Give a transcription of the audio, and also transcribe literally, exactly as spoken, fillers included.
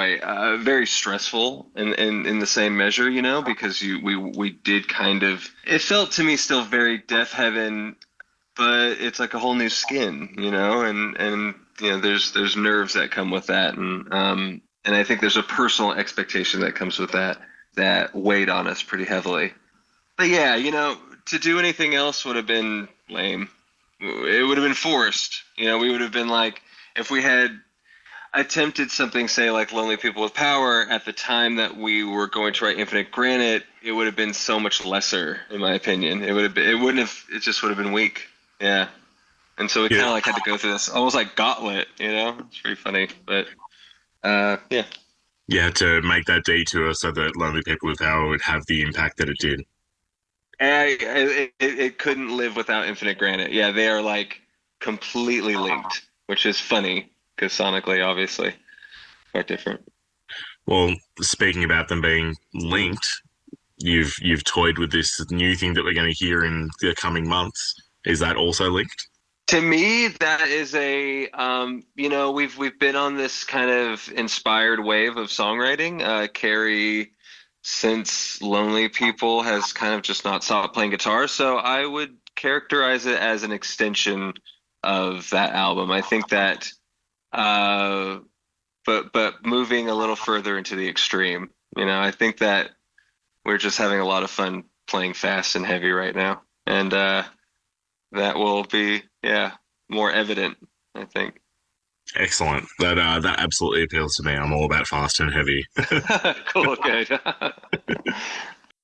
right. Uh, very stressful in, in in the same measure, you know, because you we we did kind of it felt to me still very Death Heaven, but it's like a whole new skin, you know, and and you know there's there's nerves that come with that, and um and I think there's a personal expectation that comes with that that weighed on us pretty heavily. But yeah, you know, to do anything else would have been lame. It would have been forced. You know, we would have been like if we had attempted something, say like Lonely People with Power, at the time that we were going to write Infinite Granite, it would have been so much lesser, in my opinion. It would have been, it wouldn't have, it just would have been weak. Yeah. And so we Yeah, kind of like had to go through this almost like gauntlet, you know? It's pretty funny, but uh, yeah. you had to make that detour so that Lonely People with Power would have the impact that it did. I, I, it, it couldn't live without Infinite Granite. Yeah, they are like completely linked, which is funny because sonically, obviously, quite different. Well, speaking about them being linked, you've you've toyed with this new thing that we're going to hear in the coming months. Is that also linked? To me, that is a um, you know, we've we've been on this kind of inspired wave of songwriting. Uh, Carrie, since Lonely People, has kind of just not stopped playing guitar. So I would characterize it as an extension of that album. I think that, uh, but but moving a little further into the extreme. You know, I think that we're just having a lot of fun playing fast and heavy right now, and uh, that will be, yeah, more evident, I think. Excellent. That uh, that absolutely appeals to me. I'm all about fast and heavy. Cool, good.